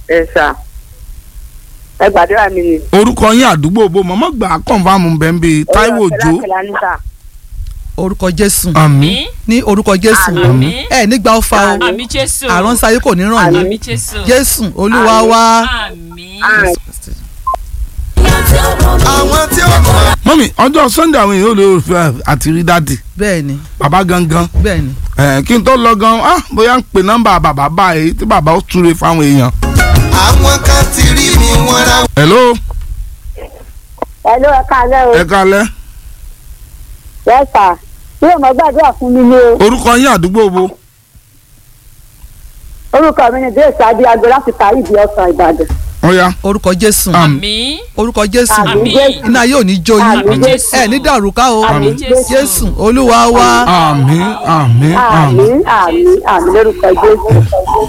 ẹ sà ẹ gbàdúrà mi ni. orúkọ yín àdúgbò bo mọ̀mọ́ gbà kọ́ńfàmù bẹ́ńbẹ́ Táíwò Òjó. orúkọ Jésù. àmín. ní orúkọ Jésù. Àmín. ẹ nígbà ó fa o. àmín Jésù. àrùn sáyé kò ní ràn yín. àmín Jésù. Jésù Olúwa wa. àmín. àwọn tí ó mọ̀. mọ́mí ọjọ́ Sunday àwọn èèyàn ò lè fẹ́ àti rí dáàdì bẹ́ẹ̀ni bàbá gangan bẹ́ẹ̀ni. kí n tó lọ gan bóyá ń pè nọ́mbà bàbá báyìí tí bàbá ó túre fáwọn èèyàn. àwọn kan ti rí mi wọ́n ra. hello. hello ẹ káalẹ́ o. ẹ kálẹ́. yes sir bí o mọ̀ gbàdúrà fún mi ni o. orúkọ yín àdúgbò bo. orúkọ mi ni Grace Adéago láti parí ìdí ọ̀sán Ìbàdàn. ọ̀ya. orúkọ Jésù. àmín. orúkọ Jésù. Àmín Jésù. iná yóò ní jó yín. Àmín Jésù. ẹ ní dàrúkà o. Àmín Jésù. Jésù Olúwa wa. àmín àmín àmín. àmín àmín àmín lórúkọ Jésù.